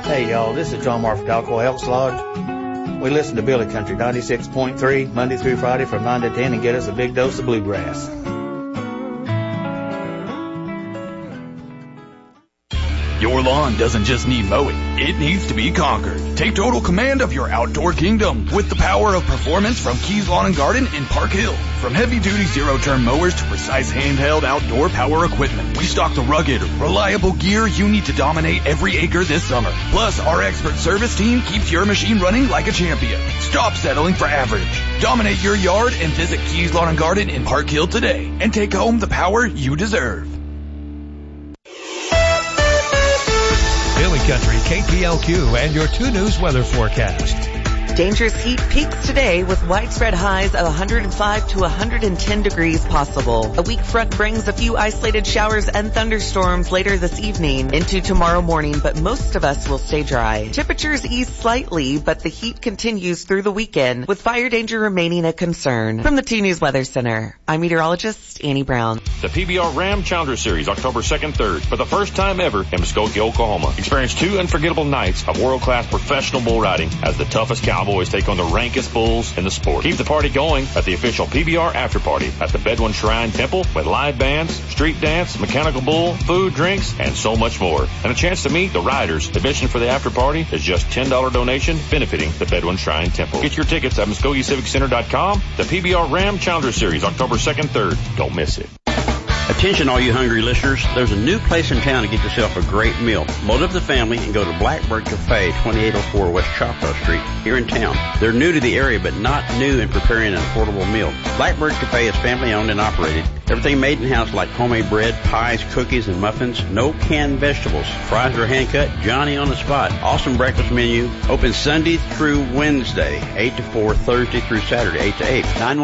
Hey y'all, this is John Marfadalco, Elks Lodge. We listen to Billy Country 96.3 Monday through Friday from 9 to 10 and get us a big dose of bluegrass. Your lawn doesn't just need mowing, it needs to be conquered. Take total command of your outdoor kingdom with the power of performance from Keys Lawn & Garden in Park Hill. From heavy-duty zero-turn mowers to precise handheld outdoor power equipment, we stock the rugged, reliable gear you need to dominate every acre this summer. Plus, our expert service team keeps your machine running like a champion. Stop settling for average. Dominate your yard and visit Keys Lawn & Garden in Park Hill today and take home the power you deserve. Billy Country, KPLQ, and your 2 News weather forecast. Dangerous heat peaks today with widespread highs of 105 to 110 degrees possible. A weak front brings a few isolated showers and thunderstorms later this evening into tomorrow morning, but most of us will stay dry. Temperatures ease slightly, but the heat continues through the weekend, with fire danger remaining a concern. From the 2 News Weather Center, I'm meteorologist Annie Brown. The PBR Ram Challenger Series, October 2nd, 3rd, for the first time ever in Muskogee, Oklahoma. Experience 2 unforgettable nights of world-class professional bull riding as the toughest cowboys take on the rankest bulls in the sport. Keep the party going at the official PBR After Party at the Bedouin Shrine Temple with live bands, street dance, mechanical bull, food, drinks, and so much more. And a chance to meet the riders. Admission for the After Party is just $10 donation benefiting the Bedouin Shrine Temple. Get your tickets at MuskogeeCivicCenter.com. The PBR Ram Challenger Series, October 2nd, 3rd. Don't miss it. Attention all you hungry listeners, there's a new place in town to get yourself a great meal. Load up the family and go to Blackbird Cafe, 2804 West Choctaw Street, here in town. They're new to the area, but not new in preparing an affordable meal. Blackbird Cafe is family owned and operated. Everything made in-house like homemade bread, pies, cookies, and muffins. No canned vegetables. Fries are hand-cut, Johnny on the spot. Awesome breakfast menu. Open Sunday through Wednesday, 8 to 4, Thursday through Saturday, 8 to 8.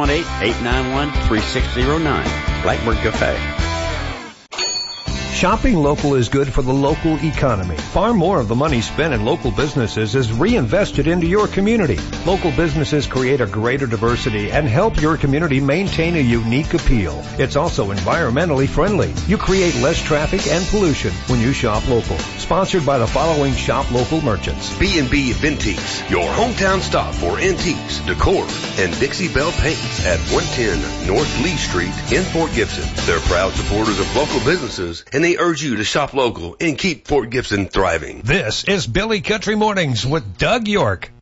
918-891-3609. Blackbird Cafe. Shopping local is good for the local economy. Far more of the money spent in local businesses is reinvested into your community. Local businesses create a greater diversity and help your community maintain a unique appeal. It's also environmentally friendly. You create less traffic and pollution when you shop local. Sponsored by the following shop local merchants. B&B Vintiques, your hometown stop for antiques, decor, and Dixie Belle Paints at 110 North Lee Street in Fort Gibson. They're proud supporters of local businesses, and they urge you to shop local and keep Fort Gibson thriving. This is Billy Country Mornings with Doug York.